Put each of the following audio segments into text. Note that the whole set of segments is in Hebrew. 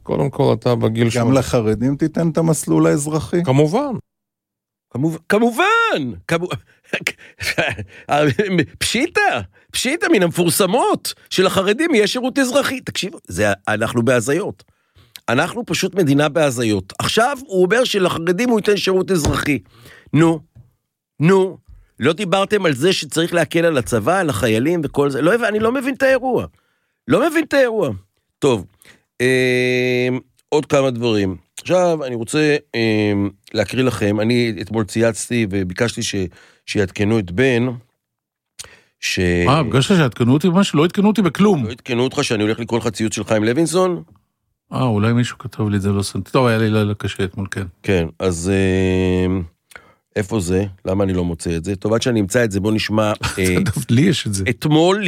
קודם כל אתה בגיל גם לחרדים תיתן את המסלול האזרחי? כמובן. כמובן. פשיטה מן המפורסמות של החרדים יש שירות אזרחי. תקשיבו, אנחנו בהזיות. אנחנו פשוט מדינה בהזיות. עכשיו הוא אומר שלחרדים הוא ייתן שירות אזרחי. נו, לא דיברתם על זה שצריך להקל על הצבא, על החיילים וכל זה. אני לא מבין את האירוע. טוב, עוד כמה דברים. עכשיו אני רוצה להקריא לכם, אני אתמול צייצתי וביקשתי שיעדכנו את בן, בגלל שיעדכנו אותי במשהו? לא עדכנו אותי בכלום. לא עדכנו אותך שאני הולך לקרוא לך ציוץ של חיים לוינסון? אולי מישהו כתב לי את זה, לא סנטי. טוב, היה לי לילה קשה אתמול, כן. כן, אז איפה זה? למה אני לא מוצא את זה? טוב, עד שאני אמצא את זה, בוא נשמע. לי יש את זה. אתמול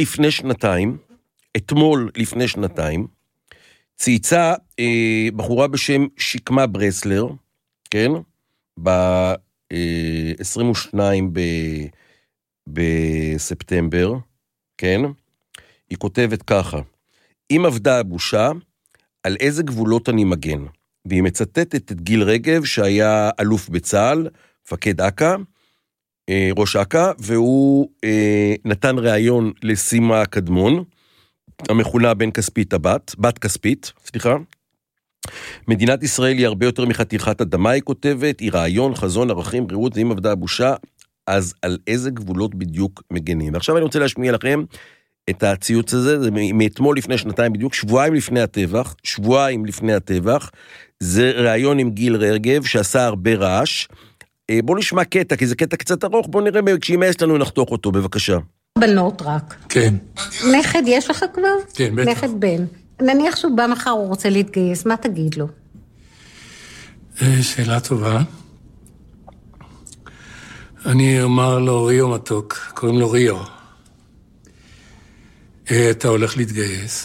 לפני שנתיים, צייצה בחורה בשם שקמה ברסלר, כן? ב-22 בספטמבר, כן? היא כותבת ככה, אם עבדה הבושה, על איזה גבולות אני מגן? והיא מצטטת את גיל רגב, שהיה אלוף בצה"ל, מפקד אק"א, ראש אק"א, והוא נתן ראיון לסימה קדמון, המכונה בת כספית, סליחה. מדינת ישראל היא הרבה יותר מחתיכת אדמה, היא כותבת, היא רעיון, חזון, ערכים, בריאות, ואם עבדה הבושה, אז על איזה גבולות בדיוק מגנים. ועכשיו אני רוצה להשמיע לכם את הציוץ הזה, זה מאתמול לפני שנתיים בדיוק, שבועיים לפני הטבח, זה ראיון עם גיל רגב, שעשה הרבה רעש. בוא נשמע קטע, כי זה קטע קצת ארוך, בוא נראה כשימאס לנו נחתוך אותו, בבקשה. בנות רק. כן. נכד יש לך כבר? כן, בטח. נכד בן. נניח שהוא בא מחר, הוא רוצה להתגייס, מה תגיד לו? שאלה טובה. אני אומר לו, ריו מתוק, קוראים לו ריו. אתה הולך להתגייס.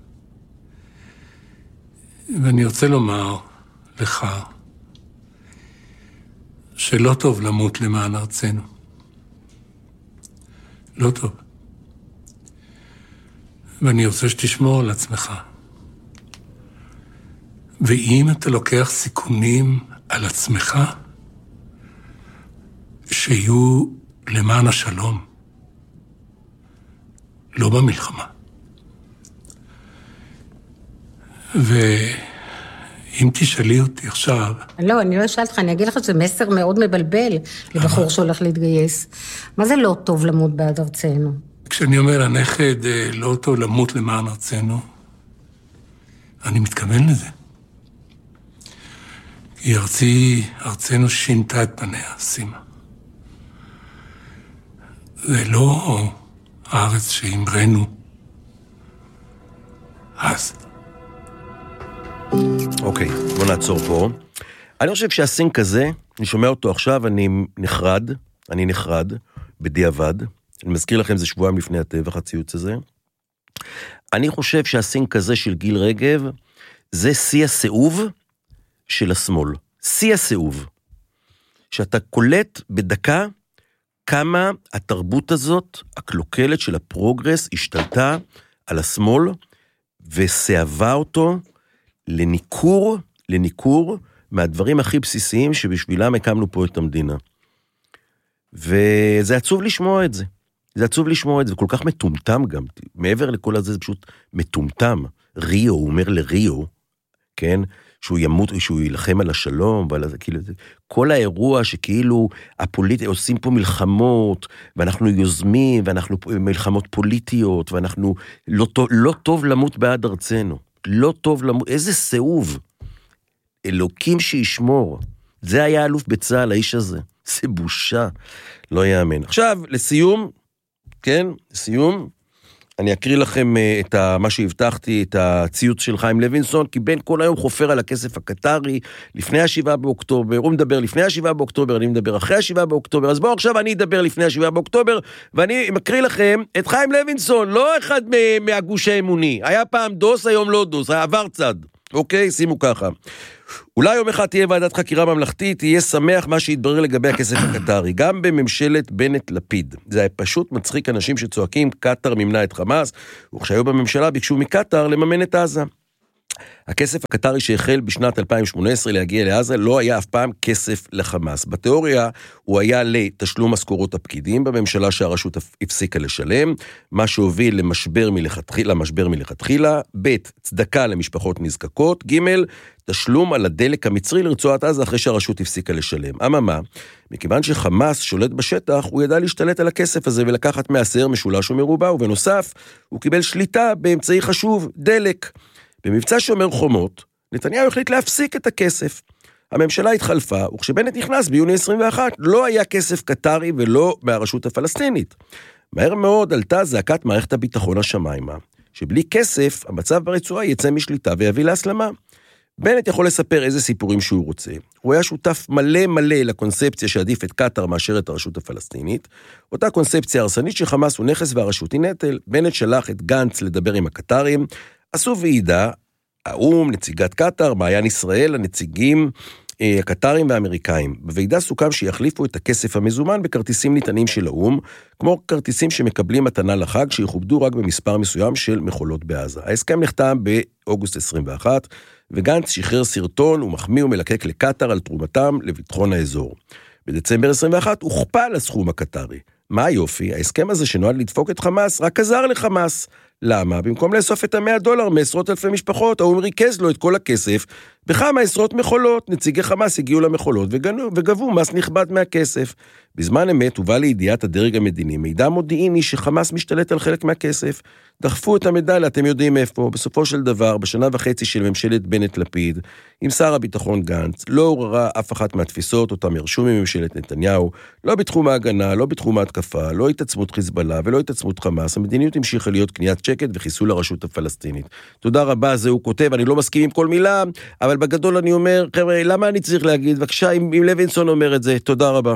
ואני רוצה לומר לך, שלא טוב למות למען ארצנו. לא טוב. ואני רוצה שתשמור על עצמך. ואם אתה לוקח סיכונים על עצמך, שיהיו למען השלום, לא במלחמה. אם תשאלי אותי עכשיו... לא, אני לא אשאלת לך, אני אגיד לך שזה מסר מאוד מבלבל לבחור שהולך להתגייס. מה זה לא טוב למות בעד ארצנו? כשאני אומר הנכד לא טוב למות למען ארצנו, אני מתכוון לזה. כי ארצנו שינתה את פניה, סימה. זה לא הארץ שהמרנו אז. אוקיי, בוא נעצור פה. אני חושב שהסינק הזה, אני שומע אותו עכשיו, אני נחרד בדיעבד. אני מזכיר לכם, זה שבועיים לפני הטבח, הציוץ הזה. אני חושב שהסינק הזה של גיל רגב, זה שיא הסיאוב של השמאל. שיא הסיאוב. שאתה קולט בדקה כמה התרבות הזאת, הקלוקלת של הפרוגרס, השתלטה על השמאל, וסעבה אותו לניקור מהדברים הכי בסיסיים שבשבילם הקמנו פה את המדינה. וזה עצוב לשמוע את זה. זה כל כך מטומטם גם. מעבר לכל הזה זה פשוט מטומטם. ריו, הוא אומר לריו, כן? שהוא ימות, שהוא ילחם על השלום, כאילו, כל האירוע שכאילו עושים פה מלחמות, ואנחנו יוזמים, ואנחנו מלחמות פוליטיות, ואנחנו לא טוב למות בעד ארצנו. לא טוב למות, איזה סיאוב. אלוקים שישמור. זה היה אלוף בצה"ל, האיש הזה. זה בושה. לא יאמן. עכשיו, לסיום, אני אקריא לכם את מה שהבטחתי, את הציוץ של חיים לוינסון, כי בן כל היום חופר על הכסף הקטרי, לפני ה7 באוקטובר, הוא מדבר לפני ה7 באוקטובר, אני מדבר אחרי ה7 באוקטובר, אז בואו עכשיו אני אדבר לפני ה7 באוקטובר, ואני מקריא לכם את חיים לוינסון, לא אחד מהגוש האמוני, היה פעם דוס, היום לא דוס, עבר צד, אוקיי? שימו ככה. אולי יום אחד תהיה ועדת חקירה ממלכתית, תהיה שמח מה שיתברר לגבי הכסף הקטרי, גם בממשלת בנט-לפיד. זה היה פשוט מצחיק אנשים שצועקים, קטר ממנה את חמאס, וכשהיו בממשלה ביקשו מקטר לממן את עזה. הכסף הקטרי שהחל בשנת 2018 להגיע לעזה לא היה אף פעם כסף לחמאס. בתיאוריה הוא היה לתשלום משכורות הפקידים בממשלה שהרשות הפסיקה לשלם, מה שהוביל למשבר מלכתחילה, ב' צדקה למשפחות נזקקות, ג' תשלום על הדלק המצרי לרצועת עזה אחרי שהרשות הפסיקה לשלם. אממה, מכיוון שחמאס שולט בשטח, הוא ידע להשתלט על הכסף הזה ולקחת מעשר משולש ומרובע, ובנוסף הוא קיבל שליטה באמצעי חשוב, דלק. במבצע שומר חומות, נתניהו החליט להפסיק את הכסף. הממשלה התחלפה, וכשבנט נכנס ביוני 21, לא היה כסף קטרי ולא מהרשות הפלסטינית. מהר מאוד עלתה זעקת מערכת הביטחון השמיימה, שבלי כסף המצב ברצועה יצא משליטה ויביא להסלמה. בנט יכול לספר איזה סיפורים שהוא רוצה. הוא היה שותף מלא לקונספציה שעדיף את קטר מאשר את הרשות הפלסטינית. אותה קונספציה הרסנית שחמאס הוא נכס והרשות היא נטל. בנט שלח את גנץ לדבר עם הקטרים. עשו ועידה, האום, נציגת קטר, מעיין ישראל, הנציגים הקטרים והאמריקאים. בוועידה סוכם שיחליפו את הכסף המזומן בכרטיסים ניתנים של האום, כמו כרטיסים שמקבלים מתנה לחג, שיכובדו רק במספר מסוים של מכולות בעזה. ההסכם נחתם באוגוסט 21, וגנץ שחרר סרטון ומחמיא ומלקק לקטר על תרומתם לביטחון האזור. בדצמבר 21 הוכפל הסכום הקטרי. מה היופי? ההסכם הזה שנועד לדפוק את חמאס רק עזר לחמאס. למה? במקום לאסוף את $100 מעשרות אלפי משפחות, הוא מריכז לו את כל הכסף בכמה עשרות מכולות. נציגי חמאס הגיעו למכולות וגבו מס נכבד מהכסף. בזמן אמת הובא לידיעת הדרג המדיני מידע מודיעיני שחמאס משתלט על חלק מהכסף. דחפו את המידע, אתם יודעים איפה. בסופו של דבר, בשנה וחצי של ממשלת בנט לפיד, עם שר הביטחון גנץ, לא עוררה אף אחת מהתפיסות אותם ירשו מממשלת נתניהו, לא בתחום ההגנה, לא בתחום ההתקפה, לא התעצמות חיזבאללה ולא התעצמות חמאס. המדיניות המשיכה להיות קניית שקט וחיסול הרשות הפלסטינית. תודה רבה, זה הוא כותב, אני לא מסכים עם כל מילה, אבל בגדול אני אומר, חבר'ה, למה אני צריך להגיד? בבקשה, אם לוינסון אומר את זה, תודה רבה.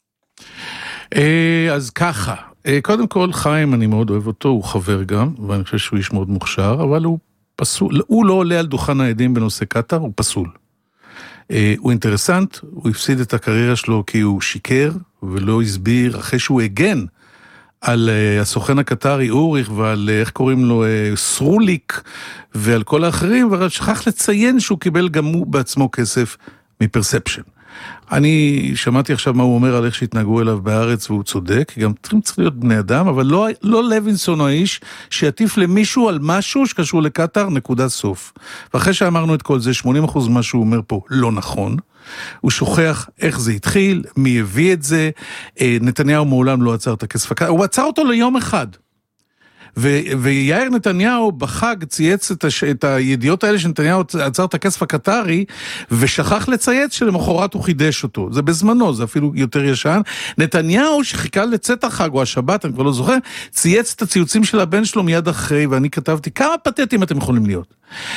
אז ככה, קודם כל חיים, אני מאוד אוהב אותו, הוא חבר גם, ואני חושב שהוא איש מאוד מוכשר, אבל הוא פסול, הוא לא עולה על דוכן העדים בנושא קטר, הוא פסול. הוא אינטרסנט, הוא הפסיד את הקריירה שלו כי הוא שיקר, ולא הסביר, אחרי שהוא הגן על הסוכן הקטרי אוריך, ועל איך קוראים לו סרוליק, ועל כל האחרים, ושכח לציין שהוא קיבל גם הוא בעצמו כסף מפרספשן. אני שמעתי עכשיו מה הוא אומר על איך שהתנהגו אליו בארץ, והוא צודק, גם צריך להיות בני אדם, אבל לא לוינסון הוא האיש שיטיף למישהו על משהו שקשור לקטר, נקודה סוף. ואחרי שאמרנו את כל זה, 80% מה שהוא אומר פה לא נכון, הוא שוכח איך זה התחיל, מי הביא את זה, נתניהו מעולם לא עצר את הכסף הקטרי, הוא עצר אותו ליום אחד. ויאיר נתניהו בחג צייץ את הידיעות האלה שנתניהו עצר את הכסף הקטרי, ושכח לצייץ שלמחרת הוא חידש אותו. זה בזמנו, זה אפילו יותר ישן. נתניהו שחיכה לצאת החג או השבת, אני כבר לא זוכר, צייץ את הציוצים של הבן שלו מיד אחרי, ואני כתבתי, כמה פתטים אתם יכולים להיות?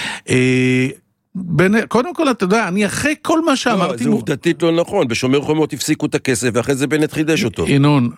קודם כל, אתה יודע, אני אחרי כל מה שאמרתי... זה עובדתית לא נכון, בשומר חומות הפסיקו את הכסף, ואחרי זה בנט חידש אותו. ינון,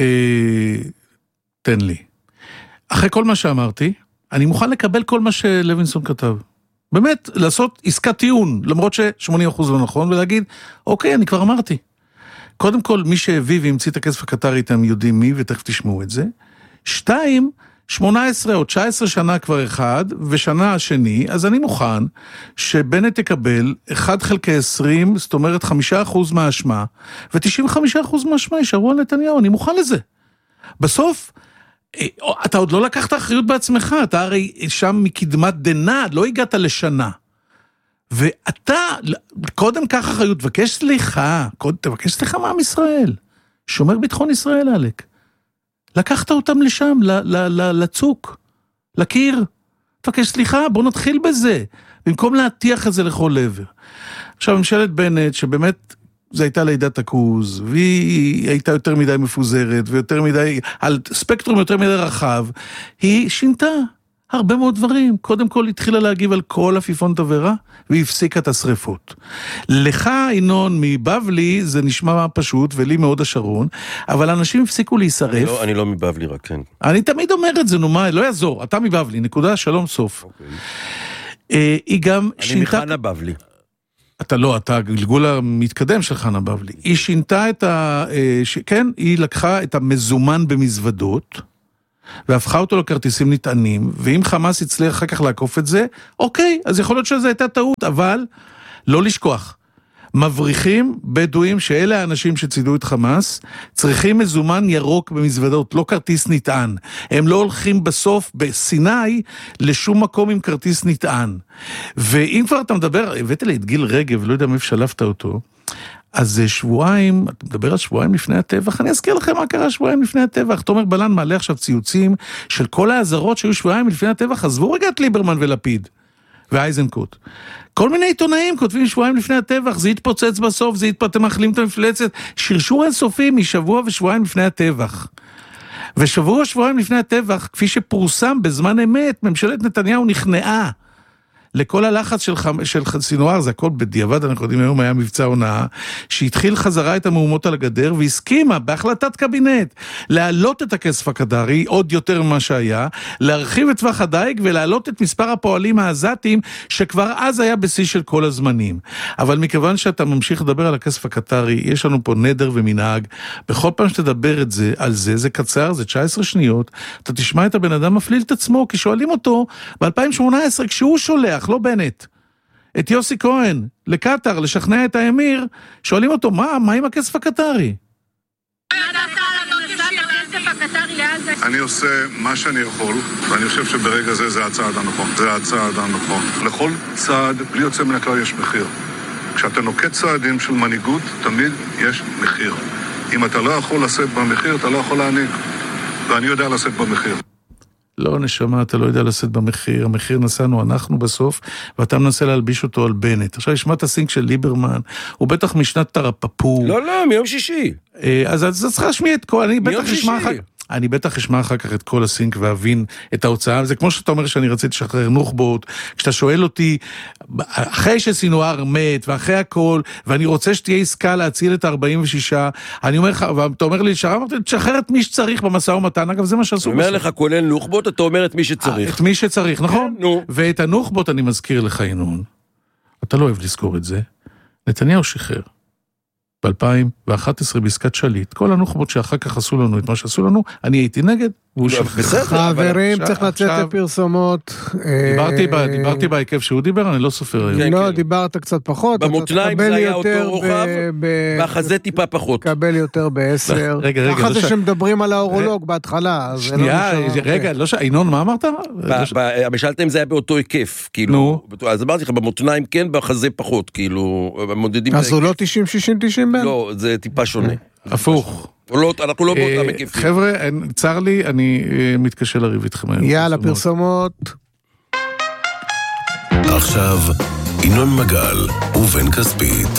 תן לי. אחרי כל מה שאמרתי, אני מוכן לקבל כל מה שלוינסון כתב. באמת, לעשות עסקת טיעון, למרות ש80% לא נכון, ולהגיד, אוקיי, אני כבר אמרתי. קודם כל, מי שהביא והמציא את הכסף הקטרי, אתם יודעים מי, ותכף תשמעו את זה. 2, 18 או 19 שנה כבר אחד, ושנה השני, אז אני מוכן שבנט יקבל 1/20, זאת אומרת 5% מהאשמה, ו95% מהאשמה יישארו על נתניהו, אני מוכן לזה. בסוף, אתה עוד לא לקחת אחריות בעצמך, אתה הרי שם מקדמת דנא, לא הגעת לשנה. ואתה, קודם כך אחריות, תבקש סליחה מעם ישראל. שומר ביטחון ישראל, אלק. לקחת אותם לשם, לצוק, לקיר. תבקש סליחה, בוא נתחיל בזה. במקום להטיח את זה לכל עבר. עכשיו, ממשלת בנט, שבאמת זה הייתה לידת הכוז, והיא הייתה יותר מדי מפוזרת, ויותר מדי, על ספקטרום יותר מדי רחב, היא שינתה הרבה מאוד דברים. קודם כל התחילה להגיב על כל עפיפון תברה, והיא הפסיקה את השריפות. לך, ינון, מבבלי, זה נשמע פשוט, ולי מאוד השרון, אבל אנשים הפסיקו להישרף. אני לא מבבלי רק, כן. אני תמיד אומר את זה, נו מה, לא יעזור, אתה מבבלי, נקודה, שלום, סוף. היא גם אני מחנה בבלי. אתה הגלגול המתקדם של חנה בבלי. היא שינתה כן, היא לקחה את המזומן במזוודות, והפכה אותו לכרטיסים נטענים, ואם חמאס יצליח אחר כך לעקוף את זה, אוקיי, אז יכול להיות שזו הייתה טעות, אבל לא לשכוח. מבריחים בדואים, שאלה האנשים שצידו את חמאס, צריכים מזומן ירוק במזוודות, לא כרטיס נטען. הם לא הולכים בסוף בסיני לשום מקום עם כרטיס נטען. ואם כבר אתה מדבר, הבאת לי את גיל רגב, לא יודע מאיפה שלפת אותו, אז שבועיים, אתה מדבר על שבועיים לפני הטבח, אני אזכיר לכם מה קרה שבועיים לפני הטבח. תומר בלן מעלה עכשיו ציוצים של כל העזרות שהיו שבועיים לפני הטבח, עזבו רגע את ליברמן ולפיד ואייזנקוט. כל מיני עיתונאים כותבים שבועיים לפני הטבח, זה יתפוצץ בסוף, אתם מאכלים את המפלצת, שרשור אינסופי משבוע ושבועיים לפני הטבח. שבועיים לפני הטבח, כפי שפורסם בזמן אמת, ממשלת נתניהו נכנעה לכל הלחץ של סינואר, זה הכל בדיעבד, אנחנו יודעים היום היה מבצע הונאה, שהתחיל חזרה את המהומות על הגדר, והסכימה בהחלטת קבינט, להעלות את הכסף הקטרי, עוד יותר ממה שהיה, להרחיב את טווח הדייג, ולהעלות את מספר הפועלים העזתיים, שכבר אז היה בשיא של כל הזמנים. אבל מכיוון שאתה ממשיך לדבר על הכסף הקטרי, יש לנו פה נדר ומנהג, בכל פעם שתדבר על זה, זה קצר, זה 19 שניות, אתה תשמע את הבן אדם מפליל את עצמו, כי שואלים אותו ב-2018, כשהוא שולח, לא בנט, את יוסי כהן לקטר, לשכנע את האמיר, שואלים אותו, מה עם הכסף הקטרי? אני עושה מה שאני יכול, ואני חושב שברגע זה זה הצעד הנכון. זה הצעד הנכון. לכל צעד, בלי יוצא מן הכלל, יש מחיר. כשאתה נוקט צעדים של מנהיגות, תמיד יש מחיר. אם אתה לא יכול לשאת במחיר, אתה לא יכול להנהיג. ואני יודע לשאת במחיר. לא, נשמה, אתה לא יודע לשאת במחיר, המחיר נסענו אנחנו בסוף, ואתה מנסה להלביש אותו על בנט. עכשיו, ישמע את הסינק של ליברמן, הוא בטח משנת תרפפו. לא, מיום שישי. אז צריך להשמיע את כל, אני בטח אשמע אחר כך את כל הסינק ואבין את ההוצאה, זה כמו שאתה אומר שאני רציתי לשחרר נוח'בות, כשאתה שואל אותי, אחרי שסינואר מת, ואחרי הכל, ואני רוצה שתהיה עסקה להציל את 46, אני אומר לך, ואתה אומר לי, תשחרר את מי שצריך במשא ומתן, אגב זה מה שעשו. אומר לך כולל נוח'בות, אתה אומר את מי שצריך. את מי שצריך, נכון? ואת הנוח'בות אני מזכיר לך, ינון, אתה לא אוהב לזכור את זה, נתניהו שחרר. ב-2011 בעסקת שליט, כל הנוח'בות שאחר כך עשו לנו את מה שעשו לנו, אני הייתי נגד, והוא שחרר. חברים, צריך לצאת לפרסומות. דיברתי בהיקף שהוא דיבר, אני לא סופר היום. לא, דיברת קצת פחות. במותניים זה היה אותו רוחב, בחזה טיפה פחות. קבל יותר ב10. רגע. ככה זה שמדברים על האורולוג בהתחלה. רגע, ינון, מה אמרת? המשלתם זה היה באותו היקף, כאילו. אז אמרתי לך, במותניים כן, בחזה פחות, כאילו, מודדים. אז הוא לא 90-60-90 בין? לא, זה טיפה שונה. הפוך. אנחנו לא באותם היקפים. חבר'ה, צר לי, אני מתקשה לריב איתכם היום. יאללה, פרסומות. עכשיו, ינון מגל ובן כספית.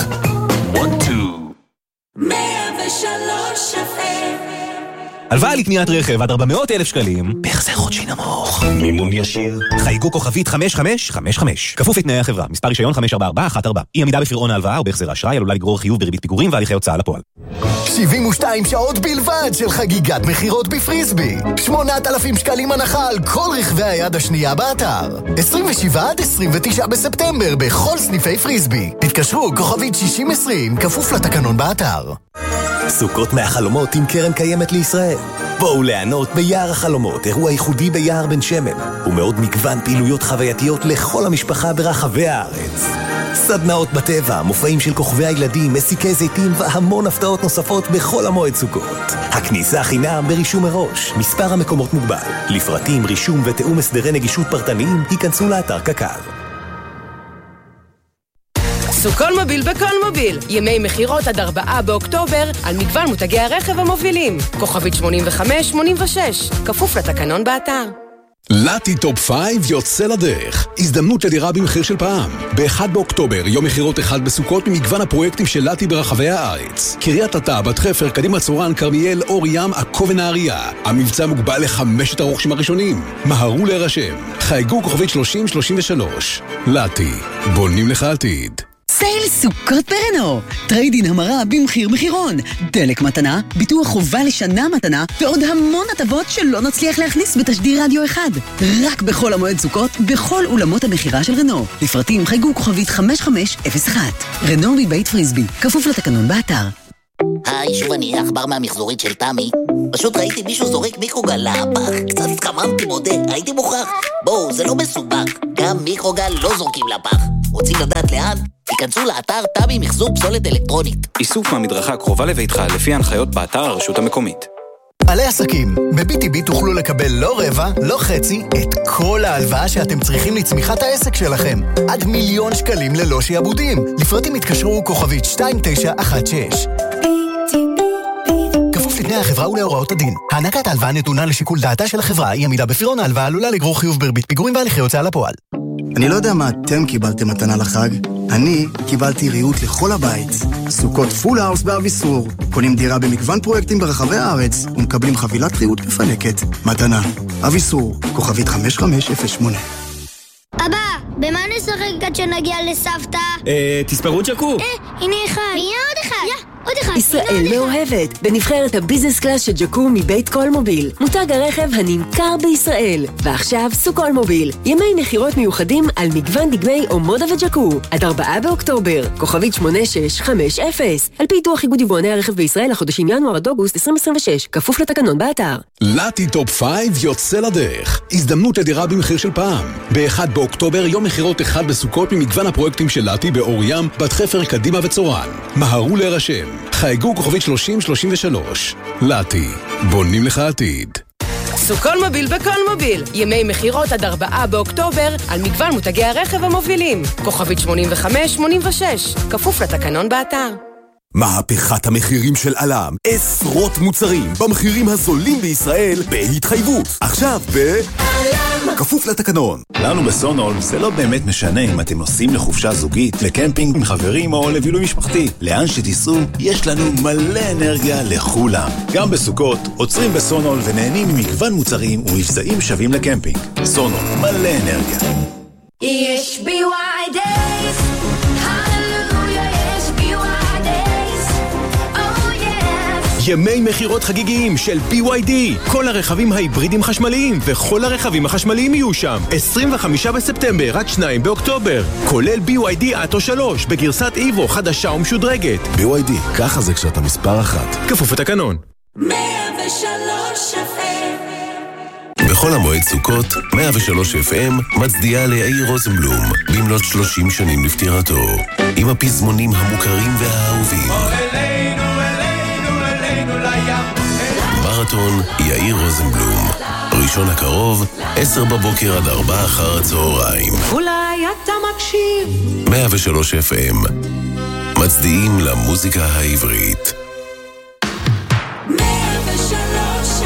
103 הלוואה לקניית רכב עד 400,000 שקלים, בהחזר חודשי נמוך. מימון ישיר. חייגו כוכבית 5555. כפוף לתנאי החברה. מספר רישיון 54414. אי עמידה בפירעון ההלוואה או בהחזר האשראי עלולה לגרור חיוב בריבית פיגורים והליכי הוצאה לפועל. 72 שעות בלבד של חגיגת מחירות בפריסבי. 8,000 שקלים הנחה על כל רכבי היד השנייה באתר. 27 עד 29 בספטמבר בכל סניפי פריסבי. התקשרו כוכבית 6020, כפוף לתקנון באתר. סוכות מהחלומות עם קרן קיימת לישראל. בואו ליהנות ביער החלומות, אירוע ייחודי ביער בן שמן, ומאוד מגוון פעילויות חווייתיות לכל המשפחה ברחבי הארץ. סדנאות בטבע, מופעים של כוכבי הילדים, מסיקי זיתים והמון הפתעות נוספות בכל המועד סוכות. הכניסה חינם ברישום מראש, מספר המקומות מוגבל. לפרטים, רישום ותאום הסדרי נגישות פרטניים, היכנסו לאתר קק"ל. סוכות מוביל בכל מוביל, ימי מחירות עד 4 באוקטובר על מגוון מותגי הרכב המובילים. כוכבית 8586, כפוף לתקנון באתר. לטי טופ 5 יוצא לדרך. הזדמנות לדירה במחיר של פעם. ב-1 באוקטובר, יום מחירות אחד בסוכות ממגוון הפרויקטים של לטי ברחבי הארץ. קריית אתא, בת חפר, קדימה צורן, כרמיאל, אור ים, עכו ונהריה. המבצע מוגבל ל5 הרוכשים הראשונים. מהרו להירשם. חייגו כוכבית 3033. לטי, בונים לך עתיד. סייל סוכות ברנו, טריידין המרה במחיר מחירון, דלק מתנה, ביטוח חובה לשנה מתנה, ועוד המון הטבות שלא נצליח להכניס בתשדיר רדיו אחד. רק בכל המועד סוכות, בכל אולמות המחירה של רנו. לפרטים חייגו כוכבית 5501. רנו מבית פריסבי, כפוף לתקנון באתר. היי, שוב אני עכבר מהמחזורית של תמי. פשוט ראיתי מישהו זורק מיקרוגל לפח. קצת התחממתי, מודה, הייתי מוכרח. בואו, זה לא מסובך, גם מיקרוגל לא זורקים לפח. רוצים לדעת לאן? תיכנסו לאתר תמי מחזור פסולת אלקטרונית. איסוף מהמדרכה הקרובה לביתך לפי ההנחיות באתר הרשות המקומית. בעלי עסקים, ב-BTB תוכלו לקבל לא רבע, לא חצי, את כל ההלוואה שאתם צריכים לצמיחת העסק שלכם. עד 1,000,000 שקלים ללא שיעבודים. לפרטים התקשרו כוכבית 2916. כפוף לתנאי החברה ולהוראות הדין. הענקת ההלוואה נתונה לשיקול דעתה של החברה, אי עמידה בפירעון ההלוואה עלולה לגרור חיוב בריבית פיגורים והליכי הוצאה לפועל. אני לא יודע מה אתם קיבלתם מתנה לחג, אני קיבלתי ריהוט לכל הבית. סוכות פול האוס באביסור. קונים דירה במגוון פרויקטים ברחבי הארץ ומקבלים חבילת ריהוט מפנקת. מתנה, אביסור, כוכבית 5508. אבא, במה נשחק עד שנגיע לסבתא? תספרו ג'קו. הנה אחד. הנה עוד אחד. עוד אחד. ישראל מאוהבת בנבחרת הביזנס קלאס של ג'קו מבית קולמוביל. מותג הרכב הנמכר בישראל. ועכשיו סוקולמוביל. ימי מחירות מיוחדים על מגוון דגמי אומודה וג'קו. עד 4 באוקטובר. כוכבית 8650. על פי דוח איגוד יבואני הרכב בישראל לחודשים ינואר עד אוגוסט 2026. כפוף לתקנון באתר. לטי טופ 5 יוצא לדרך. הזדמנות לדירה במחיר של פעם. ב-1 באוקטובר יום מחירות אחד בסוכות ממגוון הפרויקטים של לטי באור ים, בת חפר, קדימה וצורן. מהרו להירשם. חייגו כוכבית 3033. לטי, בונים לך עתיד. סוקולמוביל בקולמוביל. ימי מחירות עד 4 באוקטובר על מגוון מותגי הרכב המובילים. כוכבית 8586. כפוף לתקנון באתר. מהפכת המחירים של אלם, עשרות מוצרים במחירים הזולים בישראל בהתחייבות. עכשיו כפוף לתקנון. לנו בסונול זה לא באמת משנה אם אתם נוסעים לחופשה זוגית, לקמפינג עם חברים או לבילוי משפחתי. לאן שתיסעו, יש לנו מלא אנרגיה לכולם. גם בסוכות, עוצרים בסונול ונהנים ממגוון מוצרים ומבצעים שווים לקמפינג. סונול, מלא אנרגיה. יש BY Days, הללויה, יש BY Days, oh yes. ימי מחירות חגיגיים של BYD. כל הרכבים ההיברידים חשמליים וכל הרכבים החשמליים יהיו שם. 25 בספטמבר עד 2 באוקטובר. כולל BYD אטו 3 בגרסת איבו חדשה ומשודרגת. BYD, ככה זה כשאתה מספר 1. כפוף לתקנון. 103 בכל המועד סוכות, 103 FM מצדיעה ליאיר רוזנבלום במלאת 30 שנים לפטירתו, עם הפזמונים המוכרים והאהובים. מרתון יאיר רוזנבלום, ראשון הקרוב, 10 בבוקר עד 4 אחר הצהריים. אולי אתה מקשיב. 103 FM מצדיעים למוזיקה העברית. 103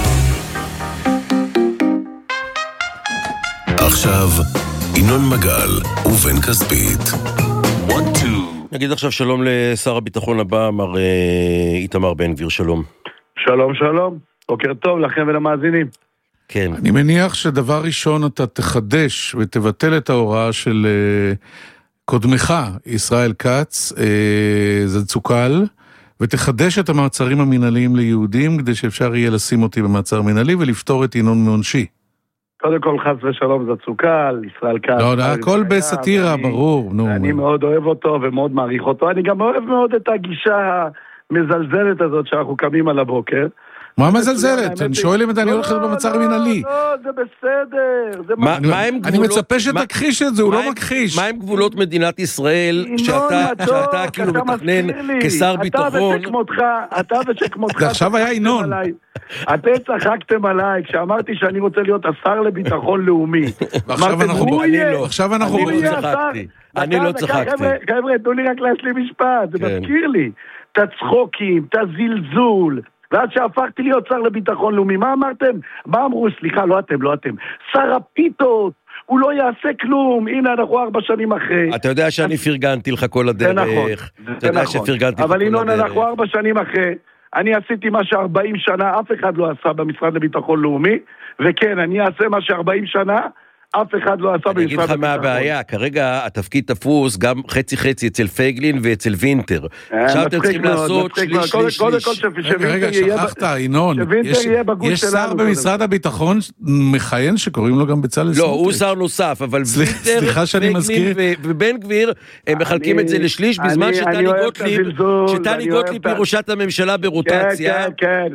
עכשיו, ינון מגל ובן כספית. נגיד עכשיו שלום לשר הביטחון הבא, מר איתמר בן גביר, שלום. שלום, שלום. בוקר טוב לכם ולמאזינים. כן. אני מניח שדבר ראשון אתה תחדש ותבטל את ההוראה של קודמך, ישראל כץ, זה צוקל, ותחדש את המעצרים המנהליים ליהודים, כדי שאפשר יהיה לשים אותי במעצר מנהלי ולפתור את ינון מעונשי. קודם כל חס ושלום זה צוקל, ישראל כץ. לא, הכל בסתירה, ברור. אני מאוד אוהב אותו ומאוד מעריך אותו. אני גם אוהב מאוד את הגישה המזלזלת הזאת שאנחנו קמים על הבוקר. מה מזלזלת? אני שואל אם אתה אני הולכת במעצר מנהלי. לא, זה בסדר. אני מצפה שתכחיש את זה, הוא לא מכחיש. מה עם גבולות מדינת ישראל שאתה כאילו מתכנן כשר ביטחון? אתה ושכמותך. זה עכשיו היה ינון. אתם צחקתם עליי כשאמרתי שאני רוצה להיות השר לביטחון לאומי. עכשיו אנחנו אני לא צחקתי. חבר'ה, תנו לי רק להשלים משפט, זה מזכיר לי. את הצחוקים, את הזלזול. ואז שהפכתי להיות שר לביטחון לאומי, מה אמרתם? מה אמרו? סליחה, לא אתם. שר הפיתות, הוא לא יעשה כלום, הנה אנחנו 4 שנים אחרי. אתה יודע שאני פרגנתי לך כל הדרך. זה נכון, אבל ינון, אנחנו 4 שנים אחרי, אני עשיתי מה ש40 שנה אף אחד לא עשה במשרד לביטחון לאומי, וכן, אני אעשה מה ש40 שנה אף אחד לא עשה במשרד הביטחון. אני אגיד לך מה הבעיה, כרגע התפקיד תפוס גם חצי-חצי אצל פייגלין ואצל וינטר. עכשיו אתם צריכים לעשות שליש. רגע, שכחת, ינון, יש שר במשרד הביטחון מכהן שקוראים לו גם בצלאל סמוטריץ'. לא, הוא שר נוסף, אבל סליחה שאני מזכיר. ובן גביר, הם מחלקים את זה לשליש, בזמן שטלי גוטליב היא ראשת הממשלה ברוטציה,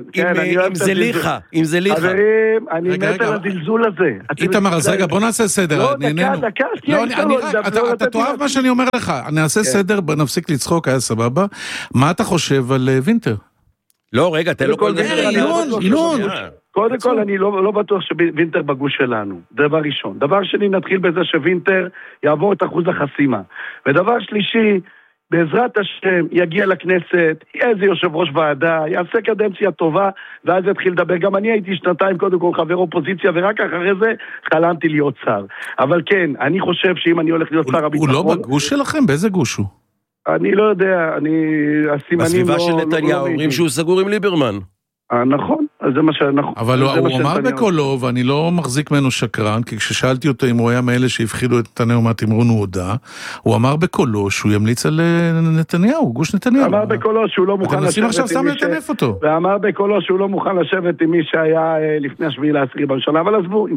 עם זליכה. חברים, אני מת על הזלזול הזה. איתמר, אז רגע, בוא נעשה סדר. לא, דקה, אתה תאהב מה שאני אומר לך, נעשה סדר, נפסיק לצחוק, היה סבבה. מה אתה חושב על וינטר? לא, רגע, תן לו כל דבר. ינון. קודם כל, אני לא בטוח שווינטר בגוש שלנו. דבר ראשון. דבר שני, נתחיל בזה שווינטר יעבור את אחוז החסימה. ודבר שלישי, בעזרת השם יגיע לכנסת, איזה יושב ראש ועדה, יעשה קדנציה טובה, ואז יתחיל לדבר. גם אני הייתי שנתיים קודם כל חבר אופוזיציה, ורק אחרי זה חלמתי להיות שר. אבל כן, אני חושב שאם אני הולך להיות שר הביטחון... הוא לא בגוש שלכם? באיזה גוש הוא? אני לא יודע, הסימנים בסביבה של נתניהו אומרים שהוא סגור עם ליברמן. נכון, אז זה מה שנכון. אבל הוא אמר בקולו, ואני לא מחזיק ממנו שקרן, כי כששאלתי אותו אם הוא היה מאלה שהפחידו את נתניהו מהתמרון הוא הודע, הוא אמר בקולו שהוא ימליץ על נתניהו, גוש נתניהו. אמר בקולו שהוא לא מוכן לשבת עם מי ואמר בקולו שהוא לא מוכן לשבת עם מי שהיה לפני 7/10 בממשלה, אבל עזבו,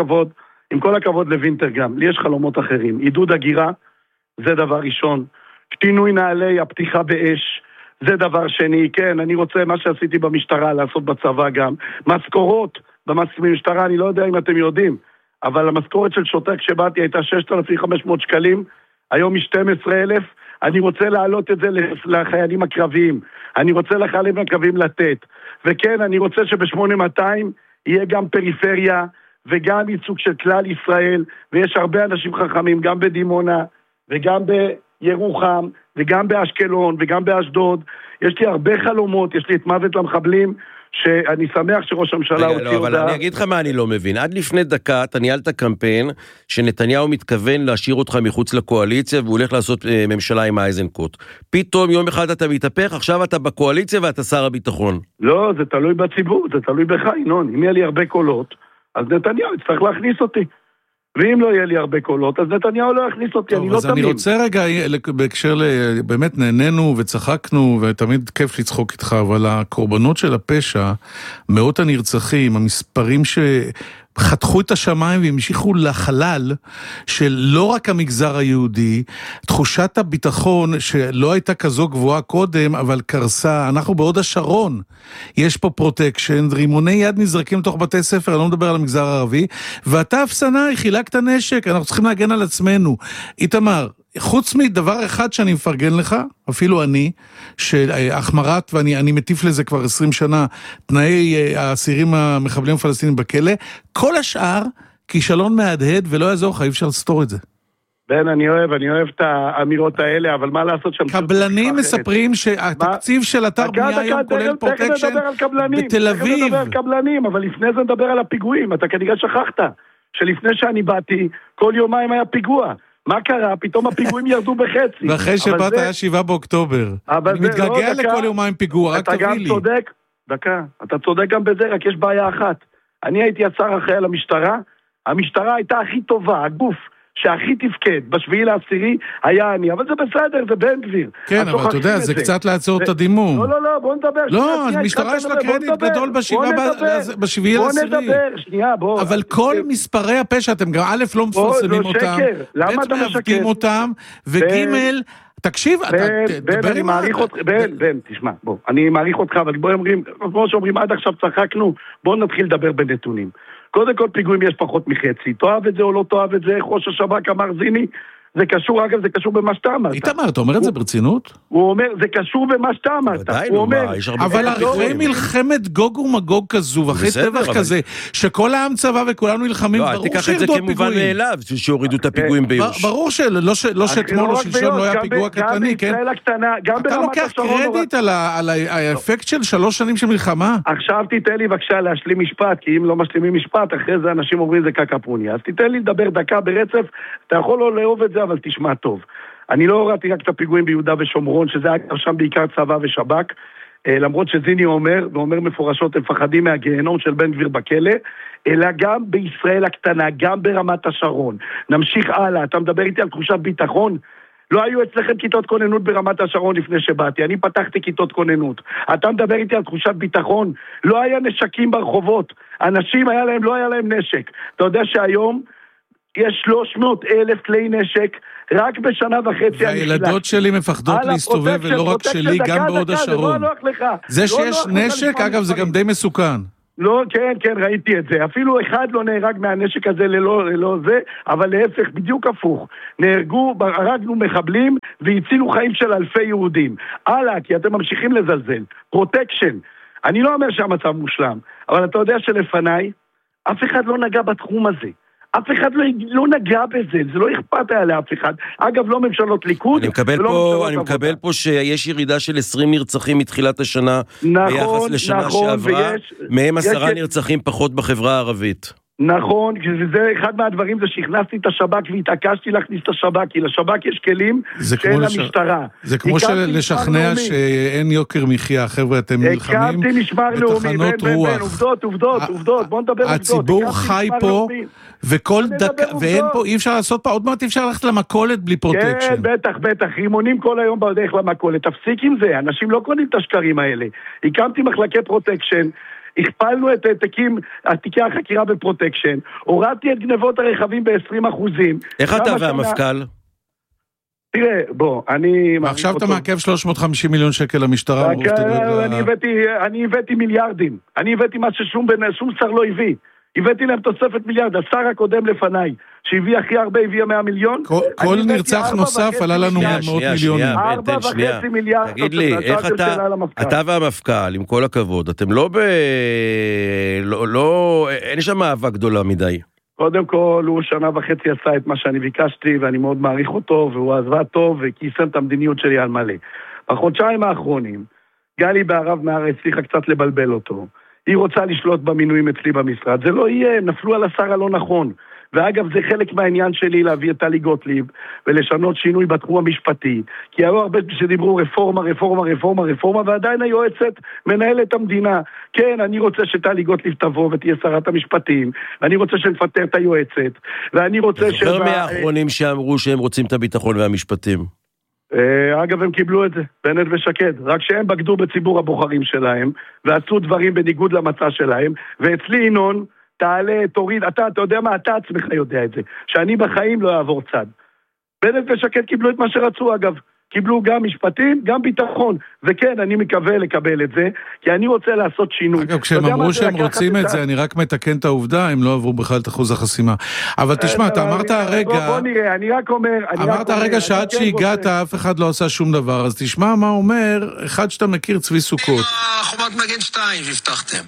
עם כל הכבוד לווינטר גם, לי יש חלומות אחרים. עידוד הגירה, זה דבר ראשון. שינוי נעלי הפתיחה באש, זה דבר שני, כן, אני רוצה מה שעשיתי במשטרה, לעשות בצבא גם. משכורות במשטרה, אני לא יודע אם אתם יודעים, אבל המשכורת של שוטר כשבאתי הייתה 6,500 שקלים, היום היא 12,000, אני רוצה להעלות את זה לחיילים הקרביים, אני רוצה לחיילים הקרביים לתת, וכן, אני רוצה שב-8200 יהיה גם פריפריה, וגם ייצוג של כלל ישראל, ויש הרבה אנשים חכמים, גם בדימונה, וגם בירוחם, וגם באשקלון, וגם באשדוד. יש לי הרבה חלומות, יש לי את מוות למחבלים, שאני שמח שראש הממשלה הוציא הודעה. אבל אני אגיד לך מה אני לא מבין. עד לפני דקה אתה ניהלת קמפיין שנתניהו מתכוון להשאיר אותך מחוץ לקואליציה, והוא הולך לעשות ממשלה עם אייזנקוט. פתאום יום אחד אתה מתהפך, עכשיו אתה בקואליציה ואתה שר הביטחון. לא, זה תלוי בציבור, זה תלוי בך, ינון. אם יהיה לי הרבה קולות, אז נתניהו יצטרך להכניס אותי. ואם לא יהיה לי הרבה קולות, אז נתניהו לא יכניס אותי, אני לא תמיד. אז אני רוצה רגע, בהקשר באמת נהנינו וצחקנו, ותמיד כיף לצחוק איתך, אבל הקורבנות של הפשע, מאות הנרצחים, המספרים חתכו את השמיים והמשיכו לחלל של לא רק המגזר היהודי, תחושת הביטחון שלא הייתה כזו גבוהה קודם, אבל קרסה. אנחנו בעוד השרון, יש פה פרוטקשן, רימוני יד נזרקים תוך בתי ספר, אני לא מדבר על המגזר הערבי, ואתה אפסנאי, חילקת נשק, אנחנו צריכים להגן על עצמנו. איתמר, חוץ מדבר אחד שאני מפרגן לך, אפילו אני, שהחמרת, ואני מטיף לזה כבר 20 שנה, תנאי האסירים המחבלים הפלסטינים בכלא, כל השאר כישלון מהדהד, ולא יעזור לך, אי אפשר לסתור את זה. בן, אני אוהב את האמירות האלה, אבל מה לעשות שם? קבלנים מספרים שהתקציב של אתר בנייה היום כולל פרוטקשן בתל אביב. תכף נדבר על קבלנים, אבל לפני זה נדבר על הפיגועים. אתה כנראה שכחת שלפני שאני באתי, כל יומיים היה פיגוע. מה קרה? פתאום הפיגועים ירדו בחצי. ואחרי שבאת היה 7 באוקטובר. אני מתגעגע לכל יומיים פיגוע, רק תביא לי. אתה גם צודק, דקה, אתה צודק גם בזה, רק יש בעיה אחת. אני הייתי השר אחראי על המשטרה, המשטרה הייתה הכי טובה, הגוף שהכי תפקד, ב7/10 היה אני, אבל זה בסדר, זה בן גביר. כן, אבל אתה יודע, זה קצת לעצור את הדימום. לא, בוא נדבר. לא, המשטרה יש לה קרדיט גדול ב7/10. בוא נדבר, שנייה, בוא. אבל כל מספרי הפשע, אתם גם א' לא מפרסמים אותם, ב' מעבדים אותם, וג' תקשיב, בן, אני מעריך אותך, בן, תשמע, בוא, אני מעריך אותך, אבל בוא אומרים, כמו שאומרים, עד עכשיו צחקנו, בוא נתחיל לדבר בנתונים. קודם כל פיגועים יש פחות מחצי, תאהב את זה או לא תאהב את זה, איך ראש השב"כ אמר זיני, זה קשור, אגב, זה קשור במה שאתה אמרת. איתמר, אתה אומר את זה ברצינות? הוא אומר, זה קשור במה שאתה אמרת. אבל אחרי מלחמת גוג ומגוג כזו, ואחרי טבח כזה, שכל העם צבא וכולנו נלחמים, ברור שירדו הפיגועים. אל תיקח את זה כמובן מאליו, שהורידו את הפיגועים ביוש. ברור שלא שאתמול או שלשום לא היה פיגוע קטני, כן? אתה לוקח קרדיט על האפקט של 3 שנים של מלחמה? עכשיו תיתן לי בבקשה להשלים משפט, כי אם לא משלימים משפט, אחרי זה אנשים אומרים זה קקפוניה. אז תיתן לי לדבר דקה ברצף, אתה יכול לא לאהוב את זה, אבל תשמע טוב. אני לא ראיתי רק את הפיגועים ביהודה ושומרון, שזה היה שם בעיקר צבא ושב"כ. למרות שזיני אומר, ואומר מפורשות, הם מפחדים מהגיהנום של בן גביר בכלא, אלא גם בישראל הקטנה, גם ברמת השרון. נמשיך הלאה, אתה מדבר איתי על תחושת ביטחון? לא היו אצלכם כיתות כוננות ברמת השרון לפני שבאתי, אני פתחתי כיתות כוננות. אתה מדבר איתי על תחושת ביטחון? לא היה נשקים ברחובות, אנשים לא היה להם נשק. אתה יודע שהיום יש 300,000 כלי נשק, רק בשנה וחצי. והילדות שלי מפחדות להסתובב, ולא רק שלי, גם בהוד השרון. זה שיש נשק, אגב, זה גם די מסוכן. לא, כן, ראיתי את זה. אפילו אחד לא נהרג מהנשק הזה ללא זה, אבל להפך, בדיוק הפוך. הרגנו מחבלים והצילו חיים של אלפי יהודים. הלאה, כי אתם ממשיכים לזלזל. פרוטקשן. אני לא אומר שהמצב מושלם, אבל אתה יודע שלפניי, אף אחד לא נגע בתחום הזה. אף אחד לא נגע בזה, זה לא אכפת היה לאף אחד. אגב, לא ממשלות ליכוד. אני מקבל פה שיש ירידה של 20 נרצחים מתחילת השנה, ביחס לשנה שעברה, מהם 10 נרצחים פחות בחברה הערבית. נכון, זה אחד מהדברים, זה שהכנסתי את השב"כ והתעקשתי להכניס את השב"כ, כי לשב"כ יש כלים שאין למשטרה. זה כמו לשכנע שאין יוקר מחיה, חבר'ה, אתם נלחמים הקמתי משמר לאומי, עובדות, בוא נדבר עובדות. הציבור חי פה, וכל דקה, ואין פה, אי אפשר לעשות פה, עוד מעט אי אפשר ללכת למכולת בלי פרוטקשן. כן, בטח, רימונים כל היום בדרך למכולת, תפסיק עם זה, אנשים לא קונים את השקרים האלה. הקמתי מחלקי פרוטקשן, הכפלנו את תיקי החקירה בפרוטקשן, הורדתי את גנבות הרכבים ב-20%. איך אתה והמפכ"ל? תראה, בוא, ועכשיו אתה מעכב 350 מיליון שקל למשטרה. אני הבאתי מיליארדים. אני הבאתי מה ששום שר לא הביא. הבאתי להם תוספת מיליארד. השר הקודם לפניי, שהביא הכי הרבה, הביא 100 מיליון. כל נרצח נוסף עלה לנו 100 מיליונים. 4.5 מיליארד. תגיד לי, איך אתה והמפכ"ל, עם כל הכבוד, אתם אין שם אהבה גדולה מדי. קודם כל, הוא 1.5 שנה עשה את מה שאני ביקשתי, ואני מאוד מעריך אותו, והוא עזבה טוב, וכיסם את המדיניות שלי על מלא. בחודשיים האחרונים, גלי בערב מהארץ הצליחה קצת לבלבל אותו. היא רוצה לשלוט במינויים אצלי במשרד. זה לא יהיה, נפלו על השר הלא נכון. ואגב, זה חלק מהעניין שלי להביא את טלי גוטליב ולשנות שינוי בתחום המשפטי. כי היו הרבה שדיברו רפורמה, ועדיין היועצת מנהלת המדינה. כן, אני רוצה שטלי גוטליב תבוא ותהיה שרת המשפטים, ואני רוצה שנפטר את היועצת, ואני רוצה זוכר מהאחרונים שאמרו שהם רוצים את הביטחון והמשפטים. אגב, הם קיבלו את זה, בנט ושקד, רק שהם בגדו בציבור הבוחרים שלהם, ועשו דברים בניגוד למצע שלהם, ואצלי ינון, תעלה, תוריד, אתה יודע מה, אתה עצמך יודע את זה, שאני בחיים לא אעבור צד. בנט ושקד קיבלו את מה שרצו, אגב, קיבלו גם משפטים, גם ביטחון, וכן, אני מקווה לקבל את זה, כי אני רוצה לעשות שינוי. אגב, כשהם אמרו שהם רוצים את זה, אני רק מתקן את העובדה, הם לא עברו בכלל את אחוז החסימה. אבל תשמע, אתה אמרת הרגע... בוא נראה, אני רק אומר... אמרת הרגע שעד שהגעת, אף אחד לא עשה שום דבר, אז תשמע מה אומר, אחד שאתה מכיר, צבי סוכות. חומת מגן 2 שהבטחתם.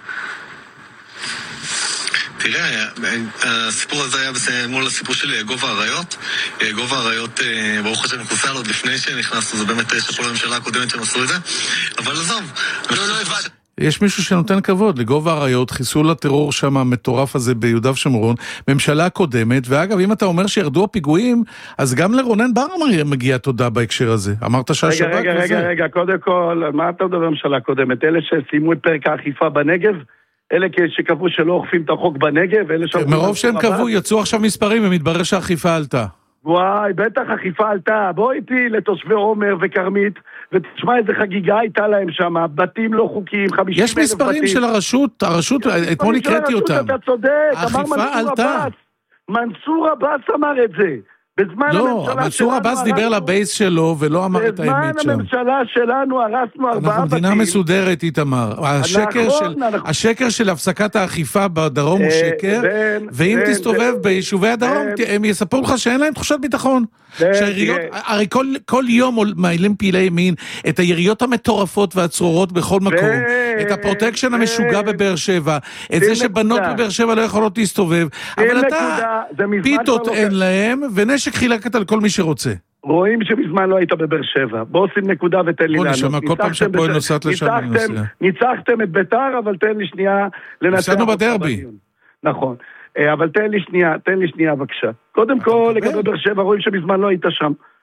תראה, הסיפור הזה היה מול הסיפור של גובה האריות. גובה האריות, ברוך השם, קוסל עוד לפני שנכנסנו, זה באמת שכל הממשלה הקודמת שהם עשו את זה. אבל עזוב, לא הבנתי. יש מישהו שנותן כבוד לגובה האריות, חיסול הטרור שם המטורף הזה ביהודה ושומרון, ממשלה קודמת, ואגב, אם אתה אומר שירדו הפיגועים, אז גם לרונן בר מגיע תודה בהקשר הזה. אמרת שהשב"כ וזה. רגע, קודם כל, מה אתה מדבר ממשלה קודמת? אלה שסיימו את פרק האכיפה בנגב? אלה שקבעו שלא אוכפים את החוק בנגב? מרוב שהם קבעו, יצאו עכשיו מספרים, ומתברר שהאכיפה עלתה. וואי, בטח אכיפה עלתה. בוא איתי לתושבי עומר וקרמית, ותשמע איזה חגיגה הייתה להם שם, בתים לא חוקיים, 50,000 בתים. יש מספרים של הרשות, אתמול הקראתי אותם. אתה צודק, אמר מנסור עבאס אמר את זה. לא, מנסור עבאס דיבר לבייס שלו ולא אמר את האמת שם. בזמן הממשלה שלנו הרסנו 4 בתים. אנחנו מדינה מסודרת, איתמר. השקר של הפסקת האכיפה בדרום הוא שקר, ואם תסתובב ביישובי הדרום, הם יספרו לך שאין להם תחושת ביטחון. הרי כל יום מעלים פעילי ימין את היריות המטורפות והצרורות בכל מקום, את הפרוטקשן המשוגע בבאר שבע, את זה שבנות בבאר שבע לא יכולות להסתובב, אבל אתה, פיתות אין להם, ונשק חילקת על כל מי שרוצה. רואים שמזמן לא היית בבאר שבע. בוא שים נקודה ותן לי לענות. כל פעם שפועל נוסעת לשם אני נוסע. ניצחתם את ביתר, אבל תן לי שנייה לנצח. נוסענו בדרבי. נכון. אבל תן לי שנייה בבקשה. קודם כל, לגבי באר שבע, רואים שמזמן לא היית שם.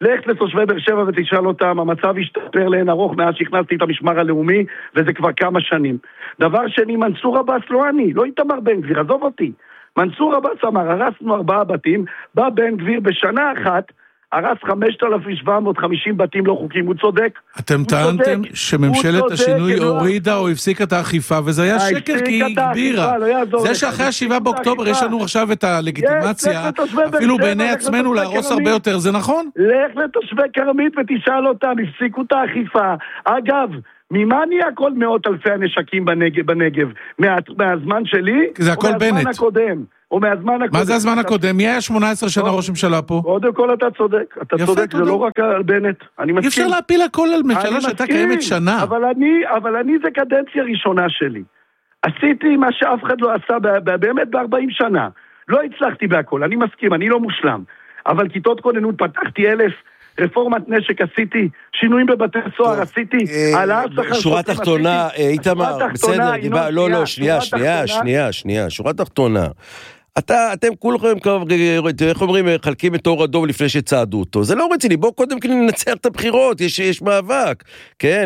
לך לתושבי באר שבע ותשאל אותם, המצב השתפר לאין ארוך מאז שהכנסתי את המשמר הלאומי, וזה כבר כמה שנים. דבר שני, מנסור עבאס לא אני, לא איתמר בן גביר, עזוב אותי. מנסור עבאס אמר, הרסנו 4 בתים, בא בן גביר בשנה אחת, הרס 5,750 בתים לא חוקיים, הוא צודק. אתם טענתם שממשלת השינוי הורידה או הפסיקה את האכיפה, וזה היה שקר כי היא הגבירה. זה שאחרי 7 באוקטובר יש לנו עכשיו את הלגיטימציה, אפילו בעיני עצמנו להרוס הרבה יותר, זה נכון? לך לתושבי כרמית ותשאל אותם, הפסיקו את האכיפה. אגב, ממה נהיה כל 100,000 הנשקים בנגב? מהזמן שלי? זה הכל בנט. מהזמן הקודם. או מהזמן הקודם. מה זה הזמן הקודם? מי היה 18 שנה ראש ממשלה פה? קודם כל אתה צודק. אתה צודק, זה לא רק על בנט. אני מסכים. אי אפשר להפיל הכל על ממשלה שהייתה קיימת שנה. אבל אני זה קדנציה ראשונה שלי. עשיתי מה שאף אחד לא עשה באמת ב-40 שנה. לא הצלחתי בהכל, אני מסכים, אני לא מושלם. אבל כיתות כוננות פתחתי 1,000, רפורמת נשק עשיתי, שינויים בבתי סוהר עשיתי, שורה תחתונה, איתמר, בסדר, לא, שנייה, שורה תחתונה. אתם כולכם, איך אומרים, חלקים את אור אדום לפני שצעדו אותו. זה לא רציני, בואו קודם כל ננצח את הבחירות, יש מאבק. כן,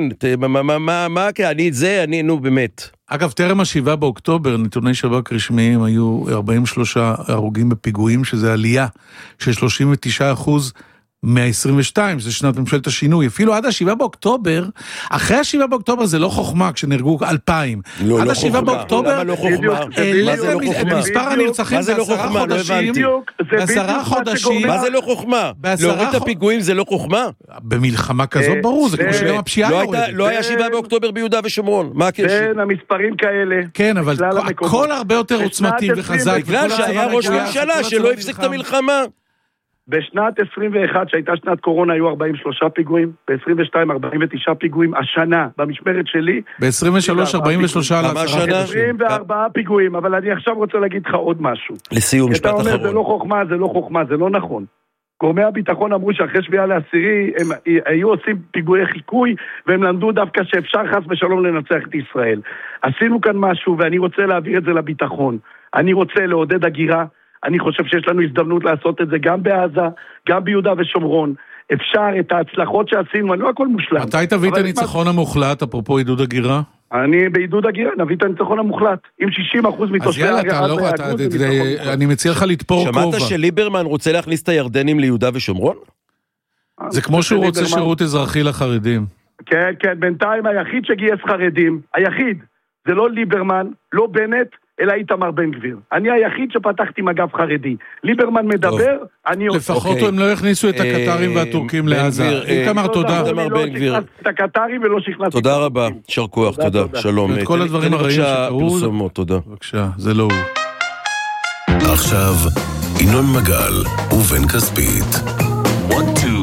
נו באמת. אגב, טרם 7 באוקטובר, נתוני שב"כ רשמיים היו 43 הרוגים בפיגועים, שזה עלייה של 39% מה-22, זה שנת ממשלת השינוי, אפילו עד 7 באוקטובר, אחרי 7 באוקטובר זה לא חוכמה, כשנהרגו 2,000. עד 7 באוקטובר, למה לא חוכמה? מספר הנרצחים ב10 חודשים, ב10 חודשים, מה זה לא חוכמה? להוריד את הפיגועים זה לא חוכמה? במלחמה כזאת ברור, זה כמו שגם הפשיעה יורדת. לא היה 7 באוקטובר ביהודה ושומרון, מה הקשר? כן, המספרים כאלה. כן, אבל הכל הרבה יותר עוצמתי וחזק. בגלל שהיה ראש ממשלה שלא הפסיק את המלחמה. בשנת 21, שהייתה שנת קורונה, היו 43 פיגועים, ב-22, 49 פיגועים, השנה, במשמרת שלי. ב-23, 43 על 24 פיגועים, אבל אני עכשיו רוצה להגיד לך עוד משהו. לסיום, משפט אחרון. אתה אומר, זה לא חוכמה, זה לא נכון. גורמי הביטחון אמרו שאחרי 7 לעשירי, הם היו עושים פיגועי חיקוי, והם למדו דווקא שאפשר חס ושלום לנצח את ישראל. עשינו כאן משהו, ואני רוצה להעביר את זה לביטחון. אני רוצה לעודד הגירה, אני חושב שיש לנו הזדמנות לעשות את זה גם בעזה, גם ביהודה ושומרון. אפשר את ההצלחות שעשינו, אני לא הכל מושלם. מתי תביא את הניצחון המוחלט, אפרופו עידוד הגירה? אני בעידוד הגירה, נביא את הניצחון המוחלט. עם 60% מתושבי אני מציע לך לתפור כובע. שמעת שליברמן רוצה להכניס את הירדנים ליהודה ושומרון? זה כמו שהוא רוצה שירות אזרחי לחרדים. כן, בינתיים היחיד שגייס חרדים, היחיד, זה לא ליברמן, לא בנט, אלא איתמר בן גביר. אני היחיד שפתחתי מגף חרדי. ליברמן מדבר, אני... לפחות הם לא יכניסו את הקטרים והטורקים לעזה. איתמר, תודה. איתמר בן גביר. את הקטרים ולא שכנסתי. תודה רבה, שר כוח, תודה. שלום. את כל הדברים הרעים שקרו. תודה. בבקשה, זה לא הוא. עכשיו, ינון מגל ובן כספית. 1, 2.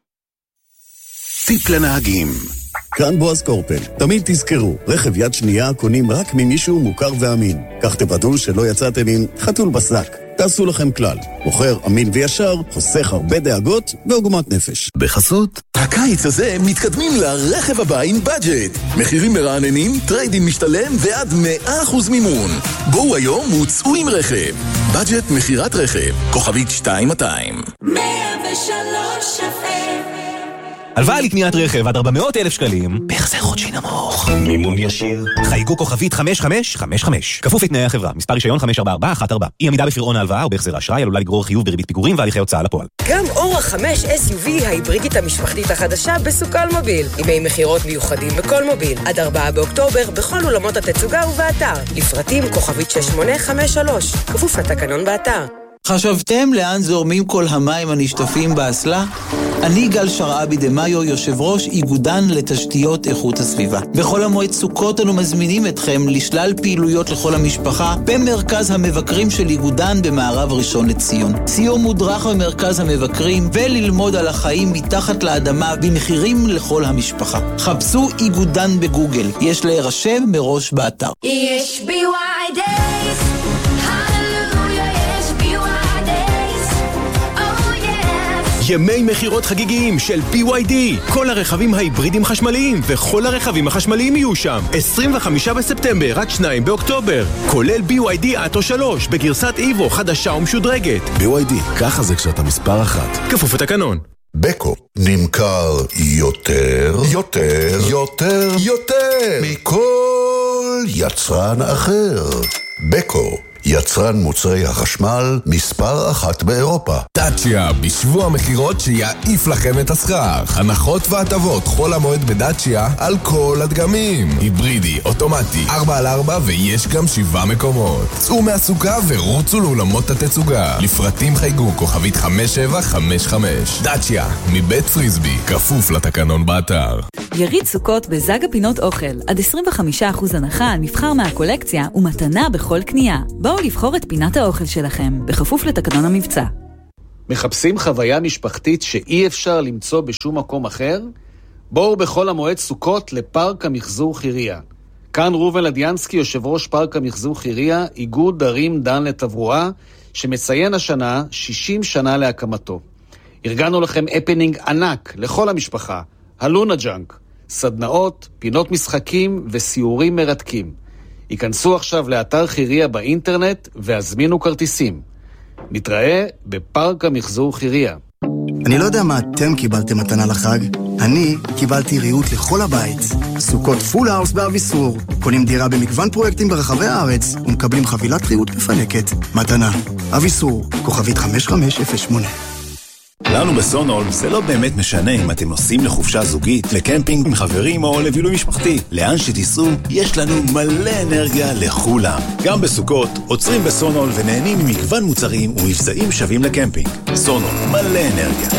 טיפ לנהגים. כאן בועז קורפל. תמיד תזכרו, רכב יד שנייה קונים רק ממישהו מוכר ואמין. כך תוודאו שלא יצאתם עם חתול בשק. תעשו לכם כלל. מוכר אמין וישר, חוסך הרבה דאגות ועוגמת נפש. בחסות, הקיץ הזה מתקדמים לרכב הבא עם בדג'ט. מחירים מרעננים, טריידין משתלם ועד 100% מימון. בואו היום וצאו עם רכב. בדג'ט מחירת רכב. כוכבית 2200. 103 FM. הלוואה לקניית רכב עד 400,000 שקלים, בהחזר חודשי נמוך. מימון ישיר. חייגו כוכבית 5555. כפוף לתנאי החברה. מספר רישיון 54414. אי עמידה בפירעון ההלוואה או בהחזר האשראי עלולה לגרור חיוב בריבית פיגורים והליכי הוצאה לפועל. גם אורה 5 SUV ההיברידית המשפחתית החדשה בסוקל מוביל. ימי מחירות מיוחדים בכל מוביל. עד 4 באוקטובר בכל אולמות התצוגה ובאתר. לפרטים כוכבית 6853. כפוף לתקנון באתר. חשבתם לאן זורמים כל המים הנשטפים באסלה? אני גל שרעבי דמאיו, יושב ראש איגודן לתשתיות איכות הסביבה. בכל המועד סוכות אנו מזמינים אתכם לשלל פעילויות לכל המשפחה במרכז המבקרים של איגודן במערב ראשון לציון. סיור מודרך במרכז המבקרים וללמוד על החיים מתחת לאדמה במחירים לכל המשפחה. חפשו איגודן בגוגל, יש להירשם מראש באתר. יש BY Days, ימי מחירות חגיגיים של BYD. כל הרכבים ההיברידים חשמליים וכל הרכבים החשמליים יהיו שם. 25 בספטמבר עד 2 באוקטובר. כולל BYD אטו 3 בגרסת איבו חדשה ומשודרגת. BYD, ככה זה כשאתה מספר 1. כפוף לתקנון. בקו נמכר יותר מכל יצרן אחר. בקו, יצרן מוצרי החשמל מספר 1 באירופה. דאצ'יה, בשבוע המחירות שיעיף לכם את הסכך. הנחות והטבות חול המועד בדאצ'יה על כל הדגמים. היברידי, אוטומטי, 4x4 ויש גם 7 מקומות. צאו מהסוכה ורוצו לאולמות התצוגה. לפרטים חייגו כוכבית 5755. דאצ'יה, מבית פריסבי, כפוף לתקנון באתר. יריד סוכות בזג הפינות אוכל. עד 25% הנחה על מבחר מהקולקציה ומתנה בכל קנייה. בואו לבחור את פינת האוכל שלכם, בכפוף לתקנון המבצע. מחפשים חוויה משפחתית שאי אפשר למצוא בשום מקום אחר? בואו בכל המועד סוכות לפארק המחזור חיריה. כאן ראובן לדיאנסקי, יושב ראש פארק המחזור חיריה, איגוד ערים דן לתברואה, שמציין השנה 60 שנה להקמתו. ארגנו לכם הפנינג ענק לכל המשפחה, הלונה ג'אנק, סדנאות, פינות משחקים וסיורים מרתקים. היכנסו עכשיו לאתר חיריה באינטרנט והזמינו כרטיסים. נתראה בפארק המחזור חיריה. אני לא יודע מה אתם קיבלתם מתנה לחג, אני קיבלתי ריהוט לכל הבית. סוכות פול האוס באביסור. קונים דירה במגוון פרויקטים ברחבי הארץ ומקבלים חבילת ריהוט מפנקת. מתנה. אביסור, כוכבית 5508. לנו בסונול זה לא באמת משנה אם אתם נוסעים לחופשה זוגית, לקמפינג עם חברים או לבילוי משפחתי. לאן שתיסעו, יש לנו מלא אנרגיה לכולם. גם בסוכות, עוצרים בסונול ונהנים ממגוון מוצרים ומבצעים שווים לקמפינג. סונול, מלא אנרגיה.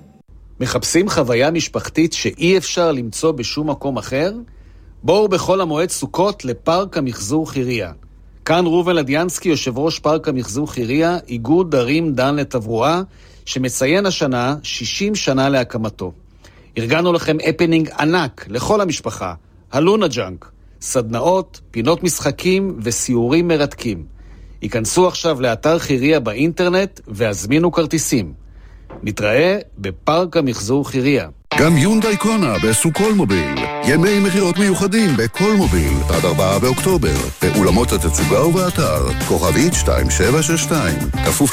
מחפשים חוויה משפחתית שאי אפשר למצוא בשום מקום אחר? בואו בכל המועד סוכות לפארק המחזור חיריה. כאן ראובן לדיאנסקי, יושב ראש פארק המחזור חיריה, איגוד ערים דן לתברואה, שמציין השנה 60 שנה להקמתו. ארגנו לכם הפנינג ענק לכל המשפחה, הלונה ג'אנק, סדנאות, פינות משחקים וסיורים מרתקים. היכנסו עכשיו לאתר חיריה באינטרנט והזמינו כרטיסים. נתראה בפארק המחזור חיריה. גם יונדאי קונה בסוקול מוביל. ימי מחירות מיוחדים בכל מוביל עד 4 באוקטובר. באולמות התצוגה ובאתר כוכבית 2762. כפוף